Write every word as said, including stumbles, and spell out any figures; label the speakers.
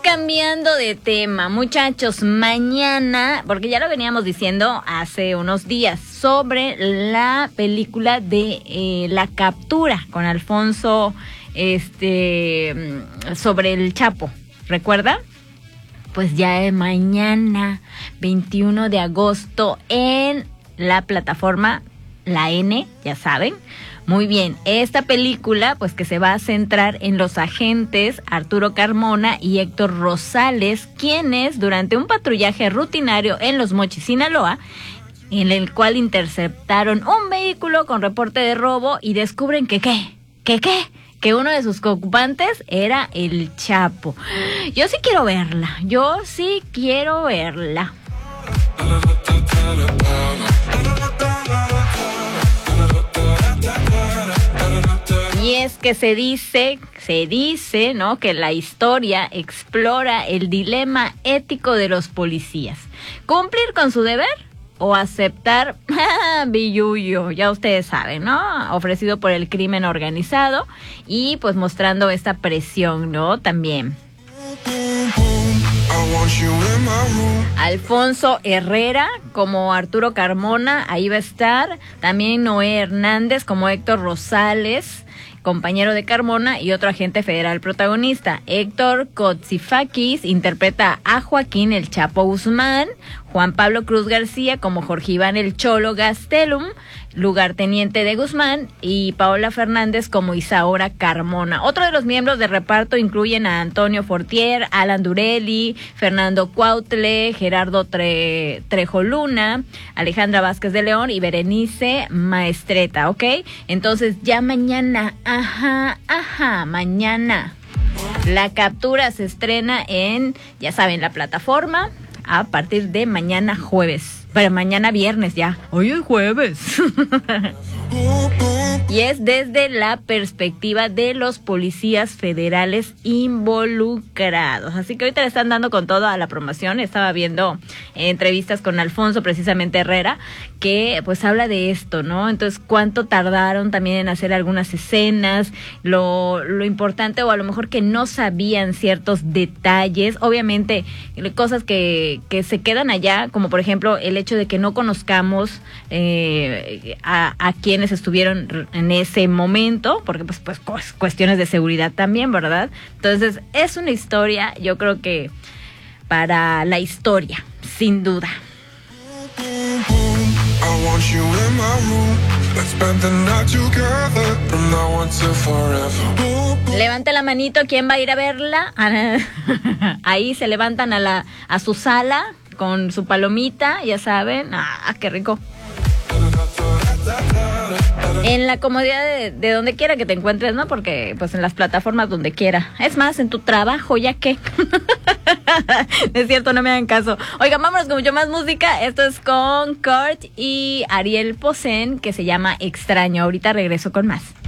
Speaker 1: cambiando de tema, muchachos, mañana, porque ya lo veníamos diciendo hace unos días, sobre la película de eh, La Captura con Alfonso, este, sobre el Chapo, ¿recuerda? Pues ya es mañana, veintiuno de agosto, en la plataforma La N, ya saben. Muy bien, esta película pues que se va a centrar en los agentes Arturo Carmona y Héctor Rosales, quienes durante un patrullaje rutinario en Los Mochis, Sinaloa, en el cual interceptaron un vehículo con reporte de robo y descubren que qué, que qué, que uno de sus ocupantes era el Chapo. Yo sí quiero verla, yo sí quiero verla. Y es que se dice, se dice, ¿no?, que la historia explora el dilema ético de los policías. ¿Cumplir con su deber o aceptar billuyo? Ya ustedes saben, ¿no? Ofrecido por el crimen organizado y pues mostrando esta presión, ¿no? También. Alfonso Herrera como Arturo Carmona, ahí va a estar. También Noé Hernández como Héctor Rosales, compañero de Carmona y otro agente federal protagonista. Héctor Kotzifakis interpreta a Joaquín el Chapo Guzmán. Juan Pablo Cruz García como Jorge Iván el Cholo Gastelum, lugarteniente de Guzmán, y Paola Fernández como Isaura Carmona. Otro de los miembros de reparto incluyen a Antonio Fortier, Alan Durelli, Fernando Cuautle, Gerardo Tre- Trejoluna, Alejandra Vázquez de León y Berenice Maestreta, ¿ok? Entonces ya mañana, ajá, ajá, mañana La Captura se estrena en, ya saben, la plataforma a partir de mañana jueves. Pero mañana viernes ya. Hoy es jueves. Y es desde la perspectiva de los policías federales involucrados. Así que ahorita le están dando con todo a la promoción. Estaba viendo eh, entrevistas con Alfonso, precisamente Herrera, que pues habla de esto, ¿no? Entonces, cuánto tardaron también en hacer algunas escenas, lo, lo importante, o a lo mejor que no sabían ciertos detalles. Obviamente, cosas que, que se quedan allá, como por ejemplo el hecho de que no conozcamos eh, a, a quienes estuvieron en ese momento, porque pues, pues cuestiones de seguridad también, ¿verdad? Entonces es una historia, yo creo que para la historia, sin duda. Levante la manito, ¿quién va a ir a verla? Ahí se levantan a la a su sala con su palomita, ya saben. Ah, qué rico. En la comodidad de, de donde quiera que te encuentres, ¿no? Porque pues en las plataformas donde quiera. Es más, en tu trabajo, ya que. Es cierto, no me hagan caso. Oigan, vámonos con mucho más música. Esto es con Kurt y Ariel Posen, que se llama Extraño. Ahorita regreso con más.